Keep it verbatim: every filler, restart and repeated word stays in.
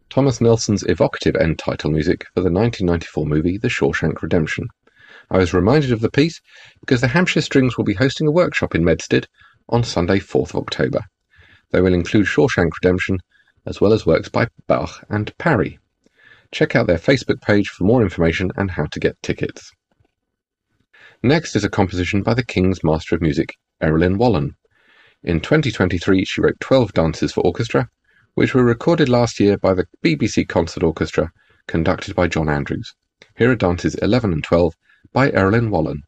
Thomas Nelson's evocative end title music for the nineteen ninety-four movie The Shawshank Redemption. I was reminded of the piece because the Hampshire Strings will be hosting a workshop in Medstead on Sunday fourth of October. They will include Shawshank Redemption as well as works by Bach and Parry. Check out their Facebook page for more information and how to get tickets. Next is a composition by the King's Master of Music, Erilyn Wallen. In twenty twenty-three she wrote twelve dances for orchestra, which were recorded last year by the B B C Concert Orchestra, conducted by John Andrews. Here are dances eleven and twelve by Erilyn Wallen.